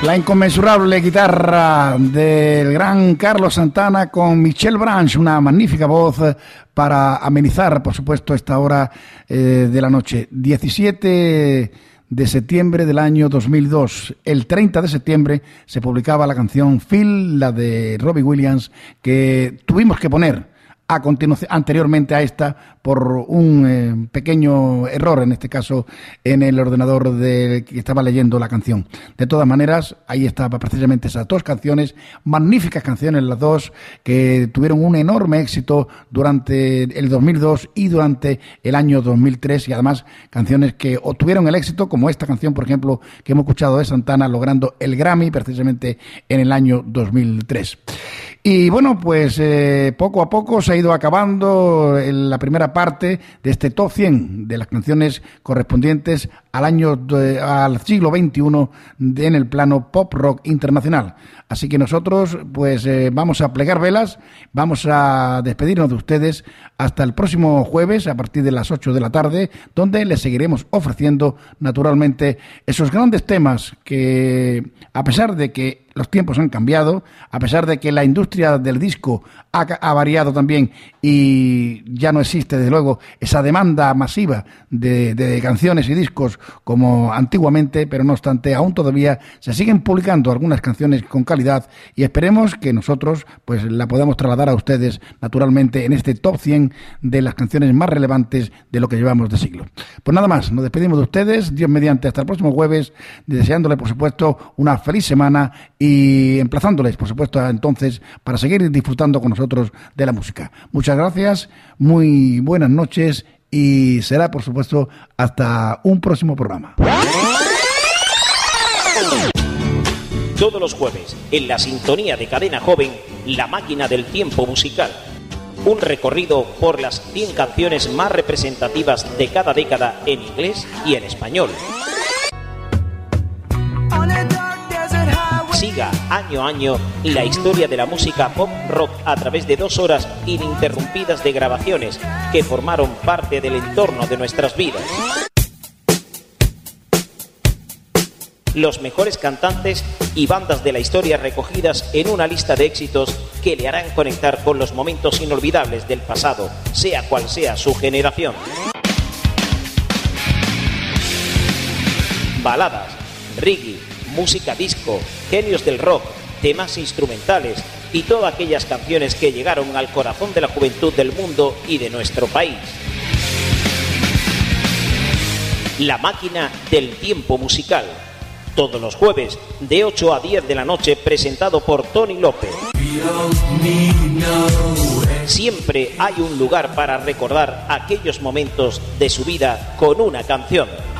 La inconmensurable guitarra del gran Carlos Santana con Michel Branch, una magnífica voz para amenizar, por supuesto, esta hora de la noche. 17 de septiembre del año 2002. El 30 de septiembre se publicaba la canción Phil, la de Robbie Williams, que tuvimos que poner a continuación, anteriormente a esta, por un pequeño error, en este caso, en el ordenador que estaba leyendo la canción. De todas maneras, ahí estaba precisamente esas dos canciones, magníficas canciones las dos, que tuvieron un enorme éxito durante el 2002 y durante el año 2003, y además canciones que obtuvieron el éxito, como esta canción, por ejemplo, que hemos escuchado de Santana, logrando el Grammy precisamente en el año 2003. Y bueno, pues poco a poco se ha ido acabando la primera parte de este top 100 de las canciones correspondientes al siglo XXI en el plano pop rock internacional. Así que nosotros pues vamos a plegar velas, vamos a despedirnos de ustedes hasta el próximo jueves a partir de las 8 de la tarde, donde les seguiremos ofreciendo naturalmente esos grandes temas que, a pesar de que los tiempos han cambiado, a pesar de que la industria del disco ha variado también y ya no existe, desde luego, esa demanda masiva de canciones y discos como antiguamente, pero no obstante, aún todavía se siguen publicando algunas canciones con calidad y esperemos que nosotros pues la podamos trasladar a ustedes naturalmente en este top 100 de las canciones más relevantes de lo que llevamos de siglo. Pues nada más, nos despedimos de ustedes, Dios mediante, hasta el próximo jueves, deseándoles, por supuesto, una feliz semana y emplazándoles, por supuesto, entonces, para seguir disfrutando con nosotros de la música. Muchas gracias, muy buenas noches y será, por supuesto, hasta un próximo programa. Todos los jueves, en la sintonía de Cadena Joven, La Máquina del Tiempo Musical. Un recorrido por las 100 canciones más representativas de cada década en inglés y en español. Siga año a año la historia de la música pop rock a través de 2 horas ininterrumpidas de grabaciones que formaron parte del entorno de nuestras vidas. Los mejores cantantes y bandas de la historia recogidas en una lista de éxitos que le harán conectar con los momentos inolvidables del pasado, sea cual sea su generación. Baladas, reggae, música disco, genios del rock, temas instrumentales y todas aquellas canciones que llegaron al corazón de la juventud del mundo y de nuestro país. La Máquina del Tiempo Musical. Todos los jueves de 8 a 10 de la noche, presentado por Tony López. Siempre hay un lugar para recordar aquellos momentos de su vida con una canción.